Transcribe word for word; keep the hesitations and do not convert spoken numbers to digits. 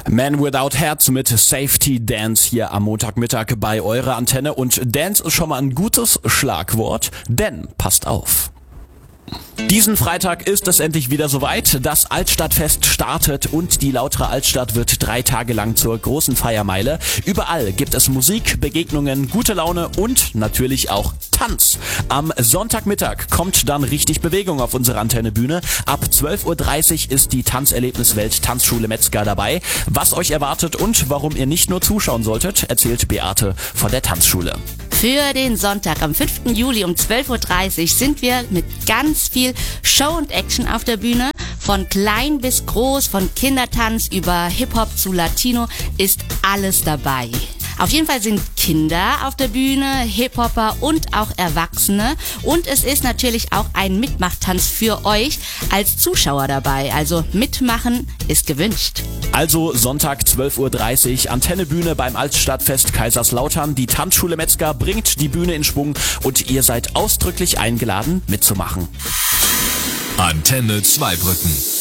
Man Without Herz mit Safety Dance hier am Montagmittag bei eurer Antenne. Und Dance ist schon mal ein gutes Schlagwort, denn passt auf. Diesen Freitag ist es endlich wieder soweit. Das Altstadtfest startet und die Lauterer Altstadt wird drei Tage lang zur großen Feiermeile. Überall gibt es Musik, Begegnungen, gute Laune und natürlich auch Tanz. Am Sonntagmittag kommt dann richtig Bewegung auf unsere Antennebühne. Ab zwölf Uhr dreißig ist die Tanzerlebniswelt Tanzschule Metzger dabei. Was euch erwartet und warum ihr nicht nur zuschauen solltet, erzählt Beate von der Tanzschule. Für den Sonntag am fünften Juli um zwölf Uhr dreißig sind wir mit ganz viel Show und Action auf der Bühne. Von klein bis groß, von Kindertanz über Hip-Hop zu Latino ist alles dabei. Auf jeden Fall sind Kinder auf der Bühne, Hip-Hopper und auch Erwachsene. Und es ist natürlich auch ein Mitmachtanz für euch als Zuschauer dabei. Also mitmachen ist gewünscht. Also Sonntag zwölf Uhr dreißig, Antennebühne beim Altstadtfest Kaiserslautern. Die Tanzschule Metzger bringt die Bühne in Schwung und ihr seid ausdrücklich eingeladen, mitzumachen. Antenne Zweibrücken.